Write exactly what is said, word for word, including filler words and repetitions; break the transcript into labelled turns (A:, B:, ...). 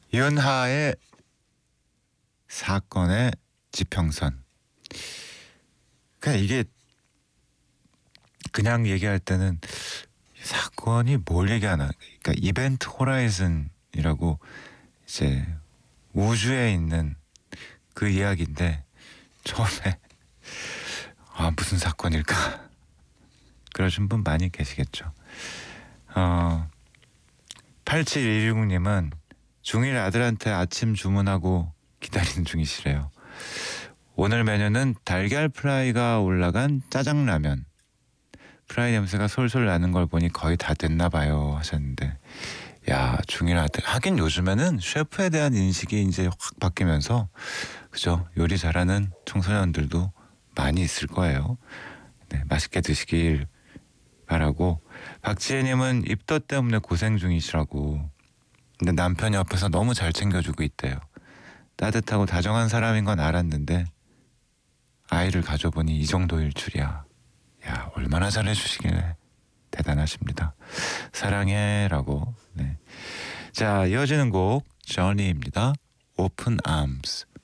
A: 윤하의 사건의 지평선. 그냥 이게 그냥 얘기할 때는 사건이 뭘 얘기하나. 그러니까 이벤트 호라이즌이라고 이제 우주에 있는 그 이야기인데 처음에 아 무슨 사건일까 그러신 분 많이 계시겠죠. 어, 팔칠일육님은 중일 아들한테 아침 주문하고 기다리는 중이시래요. 오늘 메뉴는 달걀 프라이가 올라간 짜장라면. 프라이 냄새가 솔솔 나는 걸 보니 거의 다 됐나 봐요 하셨는데, 야 중일 아들 하긴 요즘에는 셰프에 대한 인식이 이제 확 바뀌면서 그죠, 요리 잘하는 청소년들도 많이 있을 거예요. 네, 맛있게 드시길 바라고. 박지혜님은 입덧 때문에 고생 중이시라고. 근데 남편이 옆에서 너무 잘 챙겨주고 있대요. 따뜻하고 다정한 사람인 건 알았는데 아이를 가져보니 이 정도일 줄이야. 야 얼마나 잘해주시길래 대단하십니다. 사랑해 라고. 네. 자 이어지는 곡 저니입니다. Open Arms.